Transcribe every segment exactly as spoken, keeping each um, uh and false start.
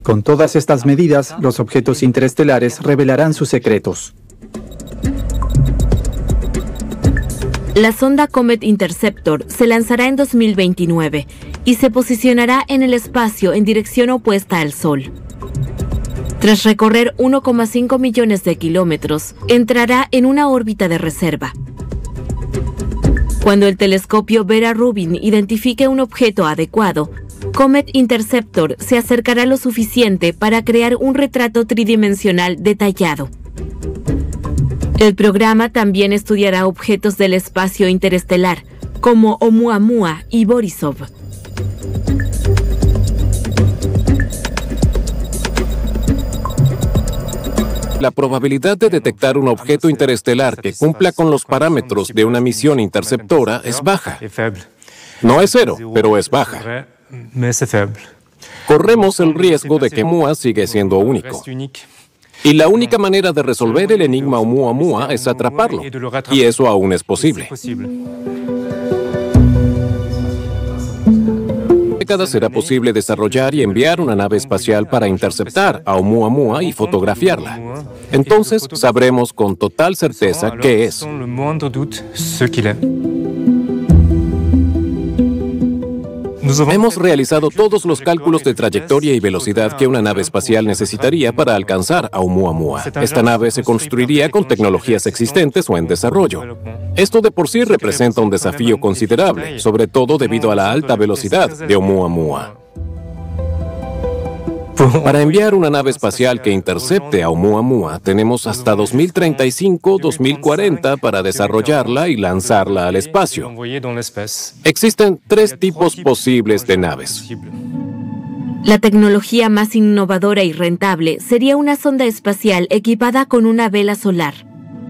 Con todas estas medidas, los objetos interestelares revelarán sus secretos. La sonda Comet Interceptor se lanzará en dos mil veintinueve y se posicionará en el espacio en dirección opuesta al Sol. Tras recorrer uno coma cinco millones de kilómetros, entrará en una órbita de reserva. Cuando el telescopio Vera Rubin identifique un objeto adecuado, Comet Interceptor se acercará lo suficiente para crear un retrato tridimensional detallado. El programa también estudiará objetos del espacio interestelar, como Oumuamua y Borisov. La probabilidad de detectar un objeto interestelar que cumpla con los parámetros de una misión interceptora es baja. No es cero, pero es baja. Corremos el riesgo de que Oumuamua siga siendo único. Y la única manera de resolver el enigma Oumuamua es atraparlo. Y eso aún es posible. Décadas será posible desarrollar y enviar una nave espacial para interceptar a Oumuamua y fotografiarla. Entonces sabremos con total certeza qué es. Hemos realizado todos los cálculos de trayectoria y velocidad que una nave espacial necesitaría para alcanzar a Oumuamua. Esta nave se construiría con tecnologías existentes o en desarrollo. Esto de por sí representa un desafío considerable, sobre todo debido a la alta velocidad de Oumuamua. Para enviar una nave espacial que intercepte a Oumuamua, tenemos hasta dos mil treinta y cinco a dos mil cuarenta para desarrollarla y lanzarla al espacio. Existen tres tipos posibles de naves. La tecnología más innovadora y rentable sería una sonda espacial equipada con una vela solar.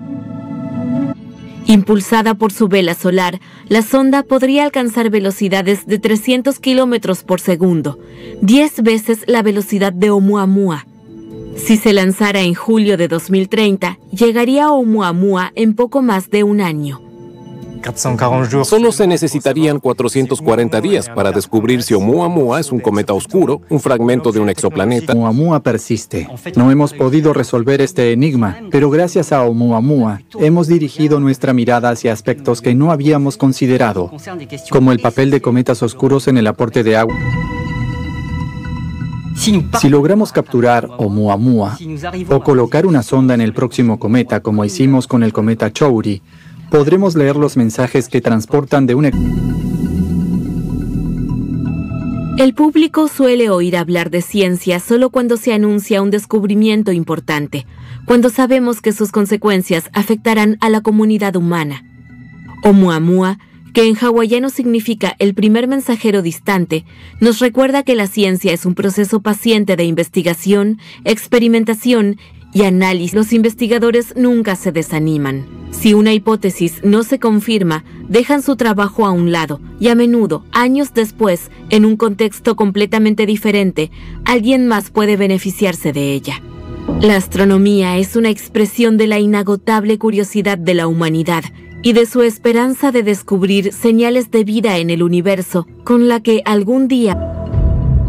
Impulsada por su vela solar, la sonda podría alcanzar velocidades de trescientos kilómetros por segundo, diez veces la velocidad de Oumuamua. Si se lanzara en julio de dos mil treinta, llegaría a Oumuamua en poco más de un año. Solo se necesitarían cuatrocientos cuarenta días para descubrir si Oumuamua es un cometa oscuro, un fragmento de un exoplaneta. Oumuamua persiste. No hemos podido resolver este enigma, pero gracias a Oumuamua hemos dirigido nuestra mirada hacia aspectos que no habíamos considerado, como el papel de cometas oscuros en el aporte de agua. Si logramos capturar Oumuamua o colocar una sonda en el próximo cometa, como hicimos con el cometa Chury, podremos leer los mensajes que transportan de un... El público suele oír hablar de ciencia solo cuando se anuncia un descubrimiento importante, cuando sabemos que sus consecuencias afectarán a la comunidad humana. Oumuamua, que en hawaiano significa el primer mensajero distante, nos recuerda que la ciencia es un proceso paciente de investigación, experimentación y análisis. Los investigadores nunca se desaniman. Si una hipótesis no se confirma, dejan su trabajo a un lado y a menudo, años después, en un contexto completamente diferente, alguien más puede beneficiarse de ella. La astronomía es una expresión de la inagotable curiosidad de la humanidad y de su esperanza de descubrir señales de vida en el universo con la que algún día